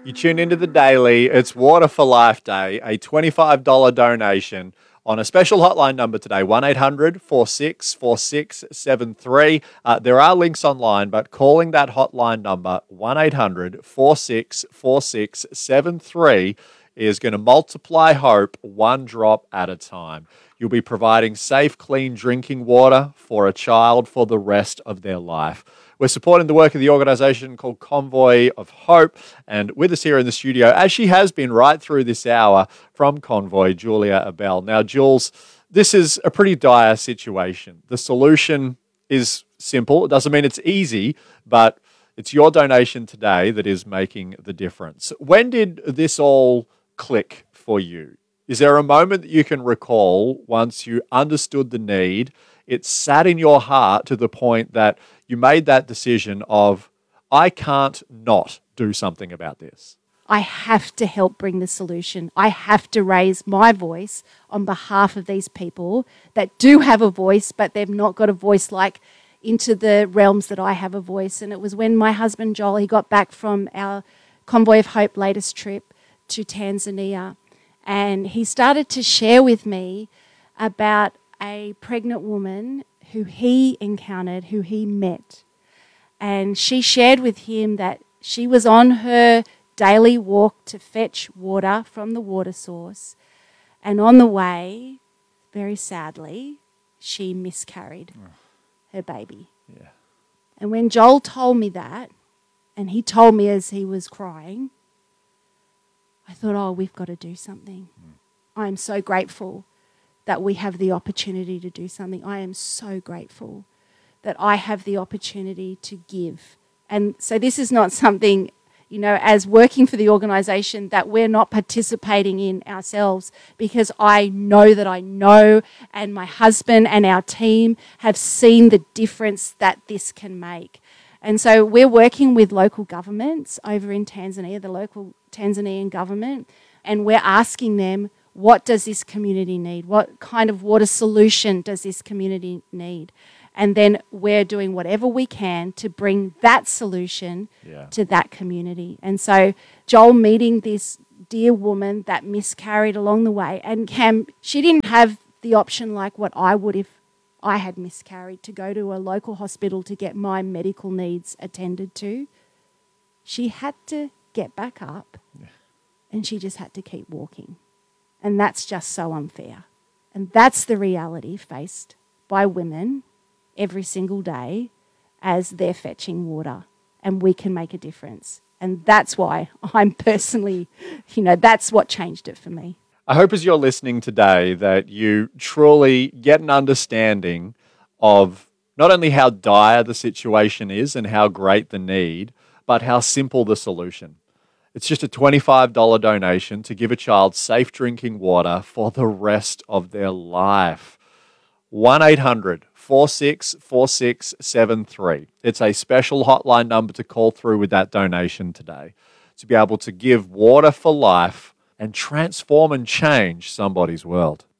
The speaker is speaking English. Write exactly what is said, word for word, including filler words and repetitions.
You tune into The Daily. It's Water for Life Day, a twenty-five dollars donation on a special hotline number today, one eight hundred four six four six seven three. Uh, there are links online, but calling that hotline number, one eight hundred four six four six seven three, is going to multiply hope one drop at a time. You'll be providing safe, clean drinking water for a child for the rest of their life. We're supporting the work of the organisation called Convoy of Hope, and with us here in the studio, as she has been right through this hour from Convoy, Julia Abel. Now, Jules, this is a pretty dire situation. The solution is simple. It doesn't mean it's easy, but it's your donation today that is making the difference. When did this all click for you? Is there a moment that you can recall once you understood the need, it sat in your heart to the point that you made that decision of, I can't not do something about this? I have to help bring the solution. I have to raise my voice on behalf of these people that do have a voice, but they've not got a voice like into the realms that I have a voice. And it was when my husband Joel, he got back from our Convoy of Hope latest trip to Tanzania, and he started to share with me about a pregnant woman who he encountered, who he met. And she shared with him that she was on her daily walk to fetch water from the water source. And on the way, very sadly, she miscarried oh. her baby. Yeah. And when Joel told me that, and he told me as he was crying, I thought, oh, we've got to do something. Mm. I am so grateful that we have the opportunity to do something. I am so grateful that I have the opportunity to give. And so this is not something, you know, as working for the organisation that we're not participating in ourselves, because I know that I know, and my husband and our team have seen the difference that this can make. And so we're working with local governments over in Tanzania, the local Tanzanian government, and we're asking them, what does this community need? What kind of water solution does this community need? And then we're doing whatever we can to bring that solution yeah. to that community. And so Joel meeting this dear woman that miscarried along the way, and Cam, she didn't have the option like what I would if I had miscarried, to go to a local hospital to get my medical needs attended to. She had to get back up yeah. and she just had to keep walking. And that's just so unfair. And that's the reality faced by women every single day as they're fetching water, and we can make a difference. And that's why I'm personally, you know, that's what changed it for me. I hope as you're listening today that you truly get an understanding of not only how dire the situation is and how great the need, but how simple the solution. It's just a twenty-five dollars donation to give a child safe drinking water for the rest of their life. one eight hundred four six four six seven three. It's a special hotline number to call through with that donation today, to be able to give water for life and transform and change somebody's world.